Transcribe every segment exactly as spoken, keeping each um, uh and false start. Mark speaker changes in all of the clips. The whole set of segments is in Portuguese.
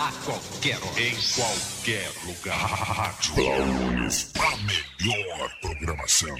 Speaker 1: A qualquer hora, em qualquer lugar. Rádio Blau Nunes, a melhor programação.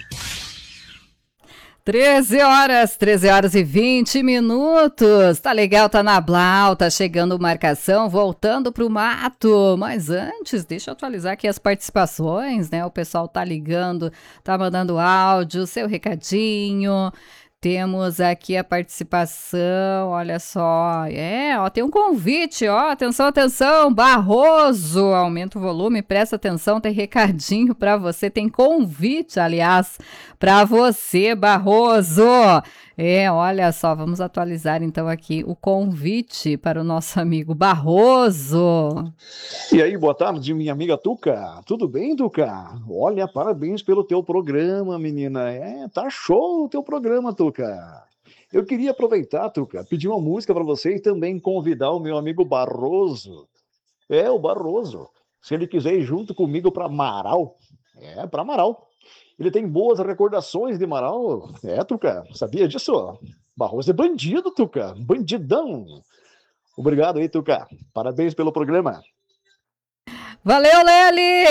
Speaker 2: treze horas, treze horas e vinte minutos. Tá legal, tá na Blau, tá chegando marcação, voltando pro mato. Mas antes, deixa eu atualizar aqui as participações, né? O pessoal tá ligando, tá mandando áudio, seu recadinho. Temos aqui a participação, olha só, é, ó, tem um convite, ó, atenção, atenção, Barroso, aumenta o volume, presta atenção, tem recadinho para você, tem convite, aliás, para você, Barroso. É, olha só, vamos atualizar então aqui o convite para o nosso amigo Barroso.
Speaker 3: E aí, boa tarde, minha amiga Tuca. Tudo bem, Tuca? Olha, parabéns pelo teu programa, menina. É, tá show o teu programa, Tuca. Eu queria aproveitar, Tuca, pedir uma música para você e também convidar o meu amigo Barroso. É, o Barroso. Se ele quiser ir junto comigo para Marau. É, para Marau. Ele tem boas recordações de Marau. É, Tuca, sabia disso? Barroso é bandido, Tuca. Bandidão. Obrigado aí, Tuca. Parabéns pelo programa.
Speaker 2: Valeu, Lely!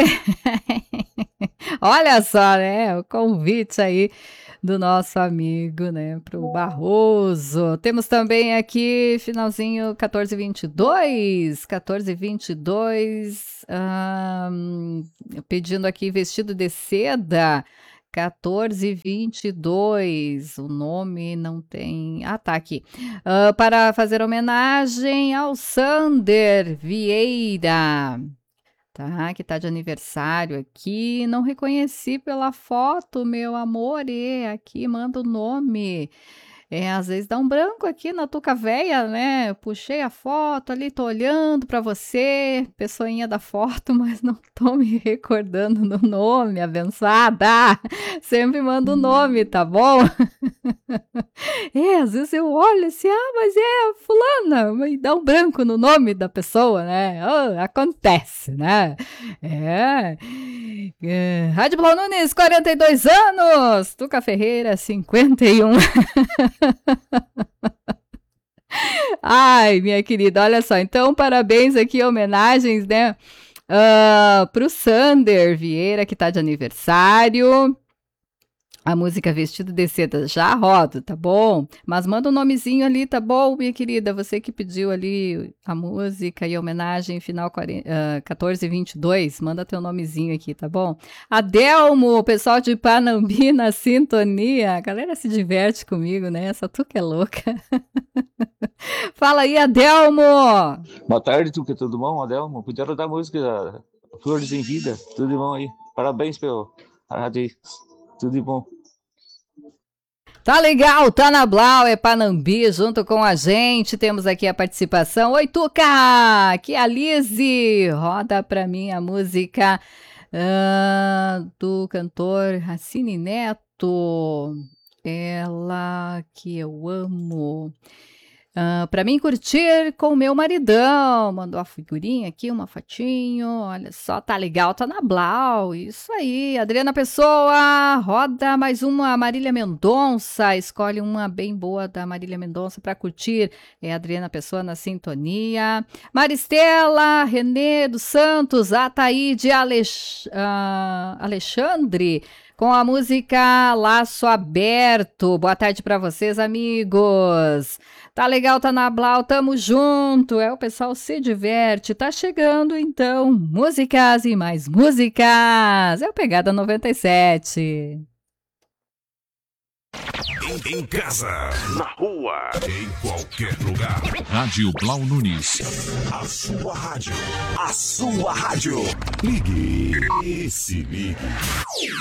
Speaker 2: Olha só, né? O convite aí do nosso amigo, né? Pro Barroso. Temos também aqui, finalzinho, quatorze e vinte e dois. quatorze e vinte e dois. Hum, pedindo aqui vestido de seda. quatorze e vinte e dois, o nome não tem... Ah, tá aqui. Uh, para fazer homenagem ao Sander Vieira, tá? Que tá de aniversário aqui. Não reconheci pela foto, meu amor. E aqui manda o nome. É, às vezes dá um branco aqui na Tuca Véia, né? Eu puxei a foto ali, tô olhando pra você, pessoinha da foto, mas não tô me recordando do nome, abençoada. Sempre manda o nome, tá bom? É, às vezes eu olho assim, ah, mas é fulana, e dá um branco no nome da pessoa, né? Oh, acontece, né? É. é. Rádio Blau Nunes, quarenta e dois anos. Tuca Ferreira, cinquenta e um. Ai, minha querida, olha só, então parabéns aqui, homenagens, né, uh, pro Sander Vieira, que tá de aniversário. A música Vestido de Seda já roda, tá bom? Mas manda um nomezinho ali, tá bom, minha querida? Você que pediu ali a música e a homenagem final quarenta, uh, quatorze e vinte e dois, manda teu nomezinho aqui, tá bom? Adelmo, o pessoal de Panambi na sintonia. A galera se diverte comigo, né? Essa Tuca é louca. Fala aí, Adelmo!
Speaker 4: Boa tarde, Tuca, tudo bom, Adelmo? Podia rodar a música Flores em Vida, tudo de bom aí. Parabéns pelo rádio aí. Tudo de bom.
Speaker 2: Tá legal, tá na Blau, é Panambi, junto com a gente. Temos aqui a participação. Oi, Tuca! Aqui é a Lise. Roda pra mim a música uh, do cantor Racine Neto. Ela que eu amo. Uh, para mim curtir com o meu maridão, mandou a figurinha aqui, uma fotinho, olha só, tá legal, tá na Blau, isso aí, Adriana Pessoa, roda mais uma Marília Mendonça, escolhe uma bem boa da Marília Mendonça para curtir, é a Adriana Pessoa na sintonia, Maristela, Renê dos Santos, Ataíde Alex, uh, Alexandre, com a música Laço Aberto. Boa tarde para vocês, amigos. Tá legal, tá na Blau, tamo junto. É, o pessoal se diverte. Tá chegando, então, músicas e mais músicas. É o Pegada noventa e sete.
Speaker 1: Em, em casa, na rua, em qualquer lugar. Rádio Blau Nunes. A sua rádio. A sua rádio. Ligue e se ligue.